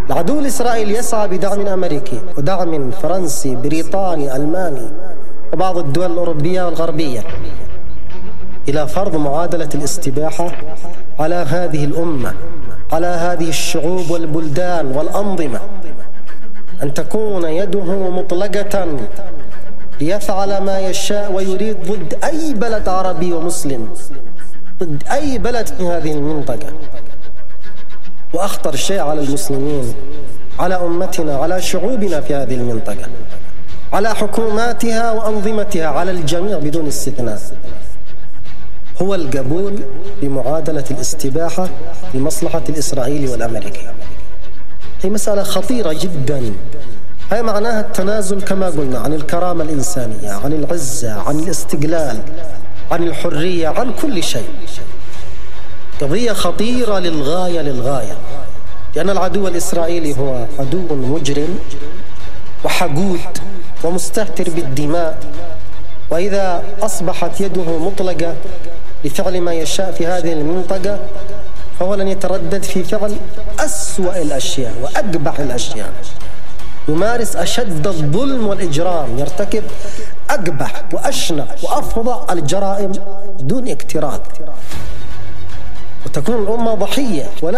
العدو الإسرائيلي يسعى بدعم أمريكي ودعم فرنسي بريطاني ألماني وبعض الدول الأوروبية والغربية إلى فرض معادلة الاستباحة على هذه الأمة، على هذه الشعوب والبلدان والأنظمة، أن تكون يده مطلقة ليفعل ما يشاء ويريد ضد أي بلد عربي ومسلم، ضد أي بلد في هذه المنطقة. وأخطر شيء على المسلمين، على أمتنا، على شعوبنا في هذه المنطقة، على حكوماتها وأنظمتها، على الجميع بدون استثناء، هو القبول بمعادلة الاستباحة لمصلحة الإسرائيلي والأمريكي. هي مسألة خطيرة جدا. هي معناها التنازل كما قلنا عن الكرامة الإنسانية، عن العزة، عن الاستقلال، عن الحرية، عن كل شيء. قضية خطيرة للغاية، لأن العدو الإسرائيلي هو عدو مجرم وحقود ومستهتر بالدماء، وإذا أصبحت يده مطلقة لفعل ما يشاء في هذه المنطقة فهو لن يتردد في فعل أسوأ الأشياء وأقبح الأشياء، يمارس أشد الظلم والإجرام، يرتكب أقبح وأشنع وأفظع الجرائم دون اكتراث، وتكون الأمة ضحية. ولا